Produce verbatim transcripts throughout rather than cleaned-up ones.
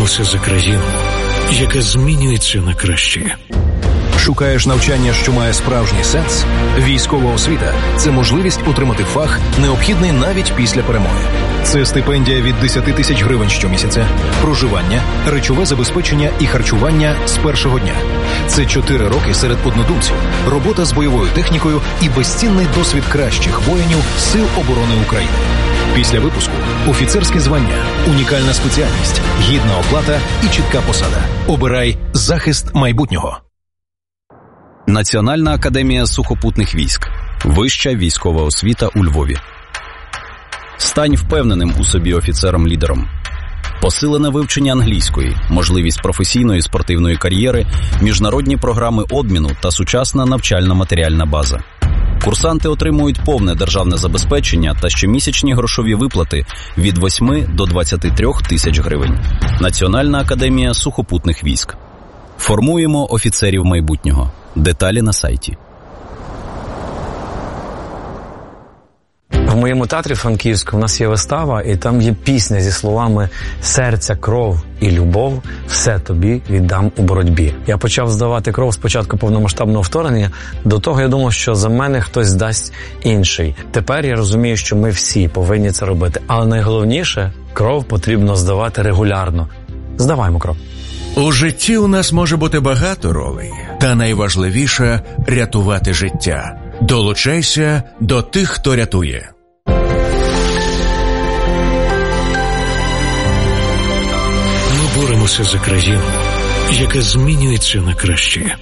боремося за країну, яка змінюється на краще. Шукаєш навчання, що має справжній сенс? Військова освіта – це можливість отримати фах, необхідний навіть після перемоги. Це стипендія від десять тисяч гривень щомісяця, проживання, речове забезпечення і харчування з першого дня. Це чотири роки серед однодумців, робота з бойовою технікою і безцінний досвід кращих воїнів Сил оборони України. Після випуску – офіцерське звання, унікальна спеціальність, гідна оплата і чітка посада. Обирай захист майбутнього. Національна академія сухопутних військ. Вища військова освіта у Львові. Стань впевненим у собі офіцером-лідером. Посилене вивчення англійської, можливість професійної спортивної кар'єри, міжнародні програми обміну та сучасна навчально-матеріальна база. Курсанти отримують повне державне забезпечення та щомісячні грошові виплати від восьми до двадцяти трьох тисяч гривень. Національна академія сухопутних військ. Формуємо офіцерів майбутнього. Деталі на сайті. В моєму театрі Франківську в нас є вистава, і там є пісня зі словами «Серця, кров і любов, все тобі віддам у боротьбі». Я почав здавати кров спочатку повномасштабного вторгнення, до того я думав, що за мене хтось здасть інший. Тепер я розумію, що ми всі повинні це робити. Але найголовніше – кров потрібно здавати регулярно. Здаваймо кров. У житті у нас може бути багато ролей, та найважливіше – рятувати життя. Долучайся до тих, хто рятує. Ми боремося за країну, яка змінюється на краще.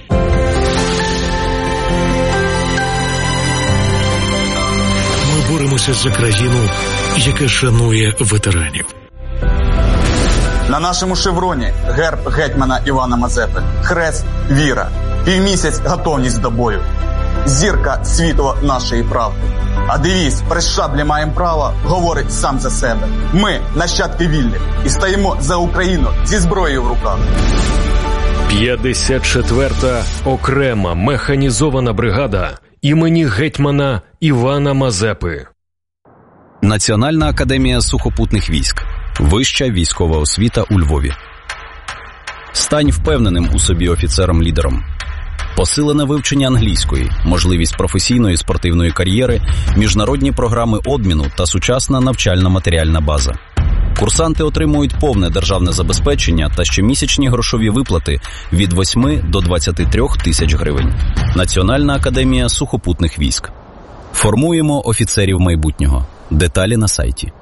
Ми боремося за країну, яка шанує ветеранів. На нашому шевроні герб гетьмана Івана Мазепи, хрест – віра, півмісяць – готовність до бою, зірка – світло нашої правди. А девіз «При шаблі маємо право» говорить сам за себе. Ми – нащадки вільних і стоїмо за Україну зі зброєю в руках. п'ятдесят четверта окрема механізована бригада імені гетьмана Івана Мазепи. Національна академія сухопутних військ. Вища військова освіта у Львові. Стань впевненим у собі офіцером-лідером. Посилене вивчення англійської, можливість професійної спортивної кар'єри, міжнародні програми обміну та сучасна навчально-матеріальна база. Курсанти отримують повне державне забезпечення та щомісячні грошові виплати від восьми до двадцяти трьох тисяч гривень. Національна академія сухопутних військ. Формуємо офіцерів майбутнього. Деталі на сайті.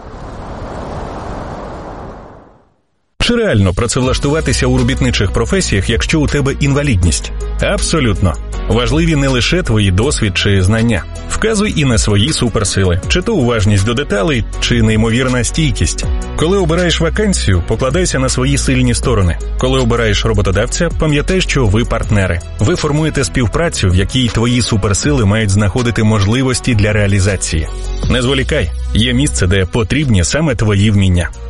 Чи реально працевлаштуватися у робітничих професіях, якщо у тебе інвалідність? Абсолютно. Важливі не лише твої досвід чи знання. Вказуй і на свої суперсили. Чи то уважність до деталей, чи неймовірна стійкість. Коли обираєш вакансію, покладайся на свої сильні сторони. Коли обираєш роботодавця, пам'ятай, що ви партнери. Ви формуєте співпрацю, в якій твої суперсили мають знаходити можливості для реалізації. Не зволікай. Є місце, де потрібні саме твої вміння.